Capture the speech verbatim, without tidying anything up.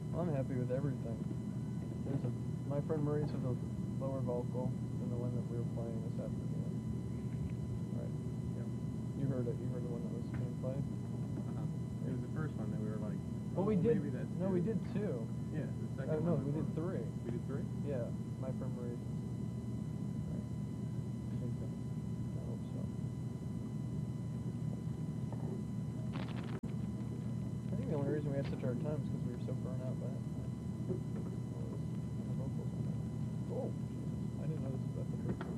I'm happy with everything. There's a my friend Maurice has a lower vocal than the one that we were playing this afternoon. Right. Yep. You heard it. You heard the one that was being played. Uh-huh. It was the first one that we were like. Well, oh, we did. Maybe that's no, two. we did two. Yeah, the Uh, second no, one. we was did one. three. We did three. Yeah, my friend Maurice. Right. I think so. I hope so. I think the only reason we had such a hard time is because we were so burnt out by it.